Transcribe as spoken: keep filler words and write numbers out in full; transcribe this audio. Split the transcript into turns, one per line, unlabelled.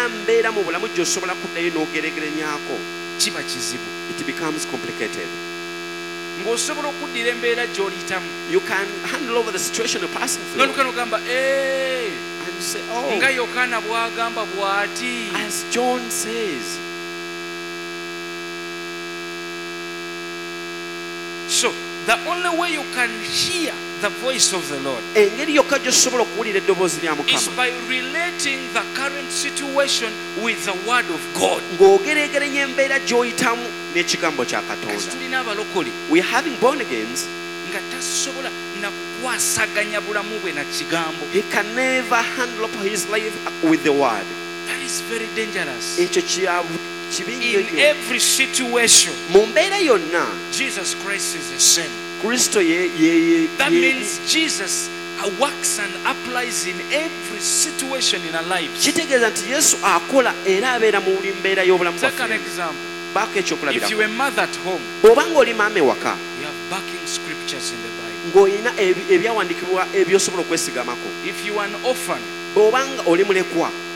tolina mbeera mu bulamu gy'osobola kuddayo n'ogeregeranyaako,
kiba kizibu.
it becomes complicated.
Ng'osobola okuddira embeera gy'oliyitamu.
You can handle over the situation you're passing through.
N'olyoka n'ogamba ee
And you say, oh,
nga Yokaana bw'agamba bw'ati.
as John says.
So the only way you can hear the voice of the Lord
Engeri yokka gy'osobola okuwulira eddoboozi lya
is
Mukama
by relating the current situation with the word of God.
ng'ogeregeranya embeera gy'oyitamu n'ekigambo kya
Kati
Katonda.
tulina abalokole
We are having born agains.
nga tasobola na kukwasaganya bulamu bwe na kigambo.
He can never handle up his life with the word.
That is very dangerous.
Ekyo kya- kibi nnyo
In
nnyo.
every situation,
Mu mbeera yonna
Jesus Christ is the same.
Kristo ye ye ye
That
ye-
means Jesus uh, works and applies in every situation in our lives.
kitegeeza nti Yesu akola era abeera mu buli mbeera y'obulamu
Take an
bwaffe.
example.
Baako
If
ekyokulabirako.
you were a mother at home,
Bw'oba ng'oli maama ewaka
you have backing scriptures in the Bible.
ng'olina ebi- ebyawandiikibwa ebyosobola okwesigamako.
If you are an orphan,
Bw'oba nga oli mulekwa